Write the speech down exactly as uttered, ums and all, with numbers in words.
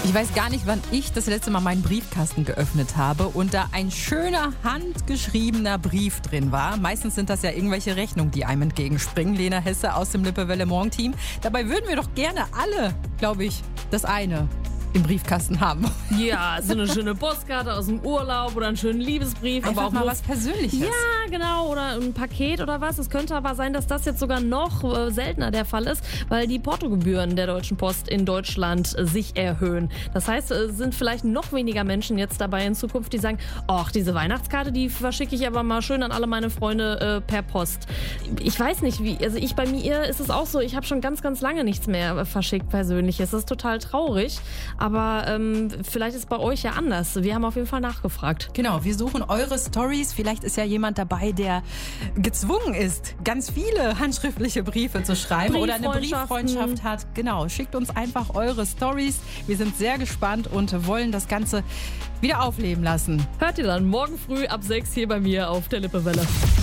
Ich weiß gar nicht, wann ich das letzte Mal meinen Briefkasten geöffnet habe und da ein schöner, handgeschriebener Brief drin war. Meistens sind das ja irgendwelche Rechnungen, die einem entgegenspringen. Lena Hesse aus dem Lippewelle Morgenteam. Dabei würden wir doch gerne alle, glaube ich, das eine im Briefkasten haben. Ja, so eine schöne Postkarte aus dem Urlaub oder einen schönen Liebesbrief. Einfach aber auch mal nur was Persönliches. Ja, genau. Oder ein Paket oder was. Es könnte aber sein, dass das jetzt sogar noch äh, seltener der Fall ist, weil die Portogebühren der Deutschen Post in Deutschland äh, sich erhöhen. Das heißt, es sind vielleicht noch weniger Menschen jetzt dabei in Zukunft, die sagen, ach, diese Weihnachtskarte, die verschicke ich aber mal schön an alle meine Freunde äh, per Post. Ich weiß nicht, wie. Also ich bei mir ist es auch so, ich habe schon ganz, ganz lange nichts mehr äh, verschickt Persönliches. Das ist total traurig. Aber ähm, vielleicht ist es bei euch ja anders. Wir haben auf jeden Fall nachgefragt. Genau, wir suchen eure Stories. Vielleicht ist ja jemand dabei, der gezwungen ist, ganz viele handschriftliche Briefe zu schreiben oder eine Brieffreundschaft hat. Genau, schickt uns einfach eure Stories. Wir sind sehr gespannt und wollen das Ganze wieder aufleben lassen. Hört ihr dann morgen früh ab sechs hier bei mir auf der Lippewelle.